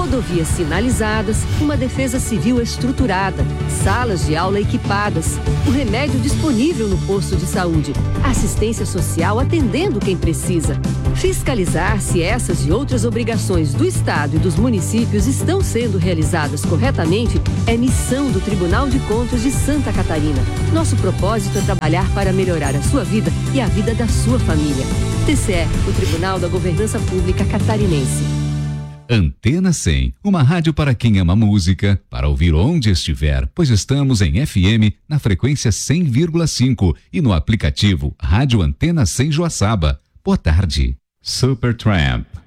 rodovias sinalizadas, uma defesa civil estruturada, salas de aula equipadas, o remédio disponível no posto de saúde, assistência social atendendo quem precisa. Fiscalizar se essas e outras obrigações do Estado e dos municípios estão sendo realizadas corretamente é missão do Tribunal de Contas de Santa Catarina. Nosso propósito é trabalhar para melhorar a sua vida e a vida da sua família. TCE, o Tribunal da Governança Pública Catarinense. Antena 100, uma rádio para quem ama música, para ouvir onde estiver, pois estamos em FM na frequência 100,5 e no aplicativo Rádio Antena 100 Joaçaba. Boa tarde. Supertramp.